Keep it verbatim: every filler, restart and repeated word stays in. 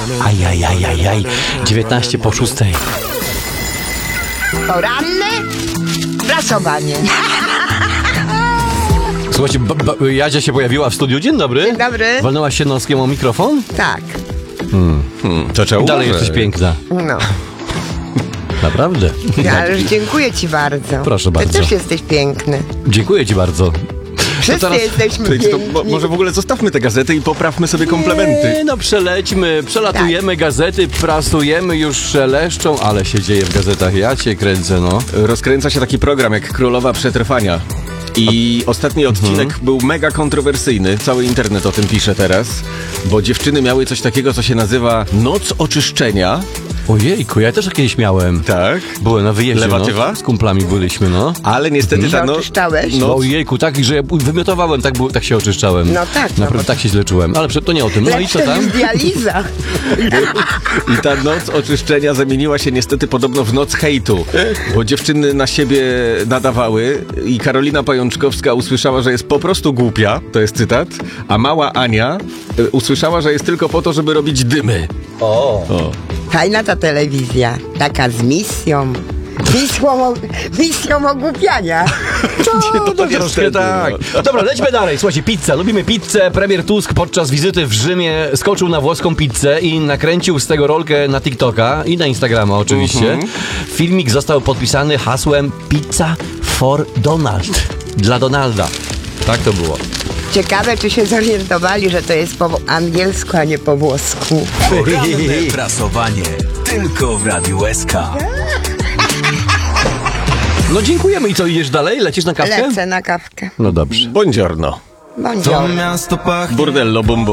Ajajajajaj, dziewiętnaście po szóstej. Poranne prasowanie. Słuchajcie, ba- ba- Jadzia się pojawiła w studiu. Dzień dobry. Dzień dobry. Walnęłaś się noskiem o mikrofon? Tak, Hmm. To trzeba Dalej uważać. jesteś piękna. no. Naprawdę. Ale dziękuję ci bardzo. Proszę bardzo. Ty też jesteś piękny. Dziękuję ci bardzo. Wszyscy teraz- jesteśmy To, to, piękni. mo, może w ogóle zostawmy te gazety i poprawmy sobie komplementy. Nie, no przelećmy, przelatujemy gazety, prasujemy, już szeleszczą, ale się dzieje w gazetach. Ja cię kręcę, no. Rozkręca się taki program jak Królowa Przetrwania. I ostatni odcinek Mhm. był mega kontrowersyjny. Cały internet o tym pisze teraz. Bo dziewczyny miały coś takiego, co się nazywa Noc Oczyszczenia. Ojejku, ja też kiedyś miałem. Tak. Byłem na wyjeździe, Lewatywa? no. Z kumplami byliśmy, no. Ale niestety ta Że no, oczyszczałeś? No noc... ojejku, tak, że ja wymiotowałem, tak, było, tak się oczyszczałem. No tak, no Naprawdę bo- tak się źle czułem. Ale przed- to nie o tym. No i co Lepsze tam? niż dializa. I ta noc oczyszczenia zamieniła się niestety podobno w noc hejtu, bo dziewczyny na siebie nadawały i Karolina Pajączkowska usłyszała, że jest po prostu głupia, to jest cytat, a mała Ania y, usłyszała, że jest tylko po to, żeby robić dymy. O. O. Fajna ta telewizja. Taka z misją. Misją, o- misją ogłupiania. No, to troszkę niestety, tak. no. Dobra, lećmy dalej. Słuchajcie, pizza. Lubimy pizzę. Premier Tusk podczas wizyty w Rzymie skoczył na włoską pizzę i nakręcił z tego rolkę na TikToka i na Instagrama oczywiście. Mhm. Filmik został podpisany hasłem Pizza for Donald. Dla Donalda. Tak to było. Ciekawe, czy się zorientowali, że to jest po angielsku, a nie po włosku. Poranne prasowanie. Tylko w Radiu S K. No dziękujemy. I co, idziesz dalej? Lecisz na kawkę? Lecę na kawkę. No dobrze. Buongiorno. Buongiorno. Miasto pachnie Burdello bum bum.